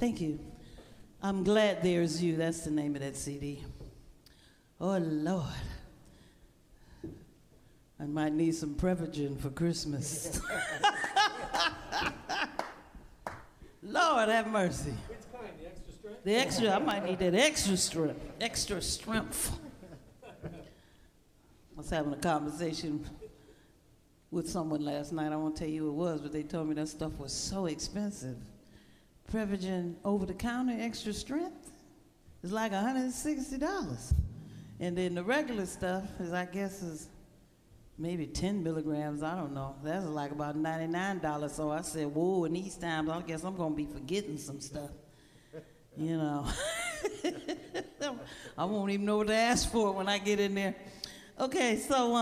Thank you. I'm Glad There's You. That's the name of that CD. Oh, Lord. I might need some Prevagen for Christmas. Lord have mercy. Which kind? The extra strength? The extra, I might need that extra strength. Extra strength. I was having a conversation with someone last night. I won't tell you who it was, but they told me that stuff was so expensive. Prevagen over the counter, extra strength, is like $160. And then the regular stuff is, I guess, is maybe 10 milligrams, I don't know. That's like about $99. So I said, whoa, in these times, I guess I'm gonna be forgetting some stuff. You know. I won't even know what to ask for when I get in there. Okay, so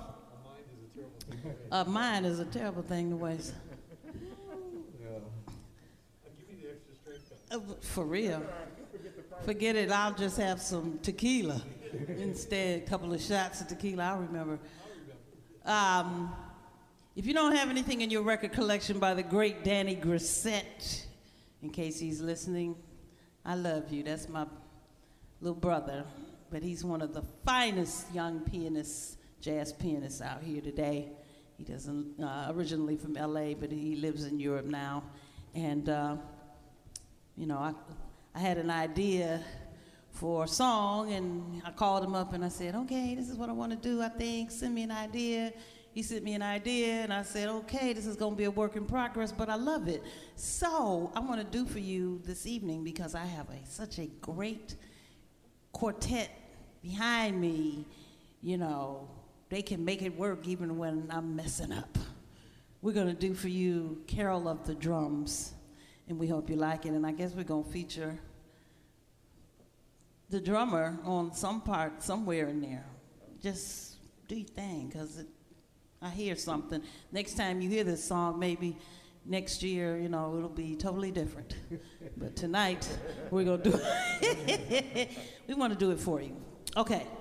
mind is a terrible thing to waste. For real. Forget it, I'll just have some tequila instead, a couple of shots of tequila, I'll remember. If you don't have anything in your record collection by the great Danny Grissett, in case he's listening, I love you, that's my little brother, but he's one of the finest young pianists, jazz pianists out here today. He doesn't, originally from LA, but he lives in Europe now. And you know, I had an idea for a song, and I called him up and I said, okay, this is what I want to do, I think, send me an idea. He sent me an idea, and I said, okay, this is going to be a work in progress, but I love it. So I want to do for you this evening, because I have such a great quartet behind me, you know, they can make it work even when I'm messing up. We're going to do for you Carol of the Drums, and we hope you like it. And I guess we're going to feature the drummer on some part somewhere in there. Just do your thing, because I hear something. Next time you hear this song, maybe next year, you know, it'll be totally different. But tonight, we're going to do it. We want to do it for you. Okay.